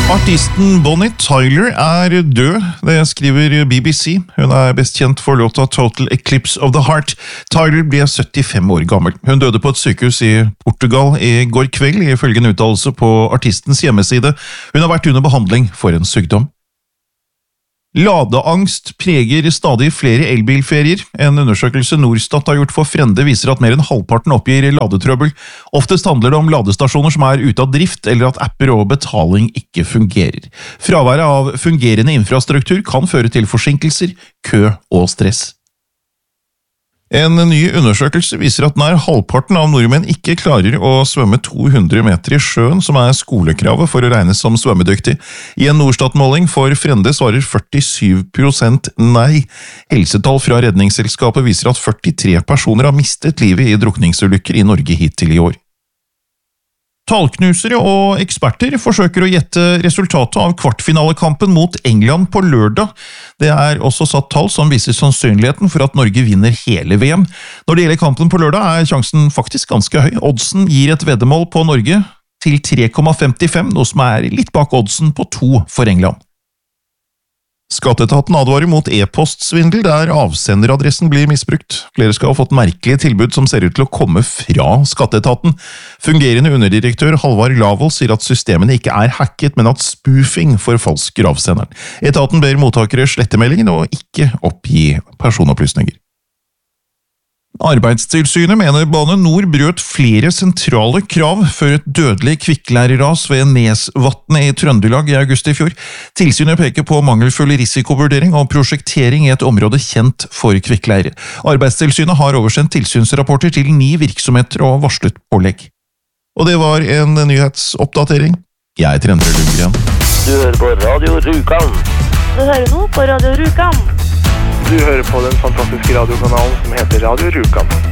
Artisten Bonnie Tyler død, det skriver BBC. Hun best kjent for låta Total Eclipse of the Heart. Tyler ble 75 år gammel. Hun døde på et sykehus I Portugal I går kveld, ifølge en uttalelse på artistens hjemmeside. Hun har vært under behandling for en sykdom. Ladeangst preger stadig flere elbilferier. En undersøkelse Norstat har gjort for Frende viser at mer enn halvparten oppgir ladetrøbbel. Oftest handler det om ladestasjoner som ute av drift, eller at apper og betaling ikke fungerer. Fraværet av fungerende infrastruktur kan føre til forsinkelser, kø og stress. En ny undersøkelse viser at nær halvparten av nordmenn ikke klarer å svømme 200 meter I sjøen, som skolekravet for å regnes som svømmedyktig. I en Norstat-måling for Frende svarer 47% nei. Helsetall fra Redningsselskapet viser at 43 personer har mistet livet I drukningsulykker I Norge hittil I år. Tallknusere og eksperter forsøker å gjette resultatet av kvartfinalekampen mot England på lørdag. Det også satt tall som viser sannsynligheten for at Norge vinner hele VM. Når det gjelder kampen på lørdag sjansen faktisk ganske høy. Oddsen gir et veddemål på Norge til 3,55, noe som litt bak oddsen på 2 for England. Skatteetaten advarer mot e-postsvindel der avsenderadressen blir misbrukt. Flere skal ha fått merkelige tilbud som ser ut til å komme fra Skatteetaten. Fungerende underdirektør Halvard Lavol sier at systemene ikke hacket, men at spoofing forfalsker avsenderen. Etaten ber mottakere slette meldingen og ikke oppgi personopplysninger. Arbeidstilsynet mener Bane Nor brøt flere sentrale krav før et dødelig kvikkleireras ved Nesvatnet I Trøndelag I august I fjor. Tilsynet peker på mangelfull risikovurdering og prosjektering I et område kjent for kvikkleire. Arbeidstilsynet har oversendt tilsynsrapporter til 9 virksomheter og varslet pålegg. Og det var en nyhetsoppdatering. Jeg heter Endre Lundgren. Du hører på Radio Rjukan. Du hører nå på Radio Rjukan. Du hører på den fantastiske radiokanalen som heter Radio Rjukan.